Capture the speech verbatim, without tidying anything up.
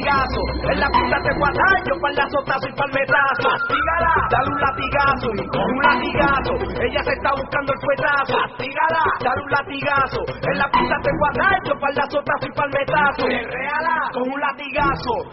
latigazo. En la pista te guadaño, paldazotazo y palmetazo. Castígala, dale un latigazo y con un latigazo. Ella se está buscando el fuetazo. Castígala, dale un latigazo. En la pista te guadaño, paldazotazo y palmetazo. Perréala con un latigazo.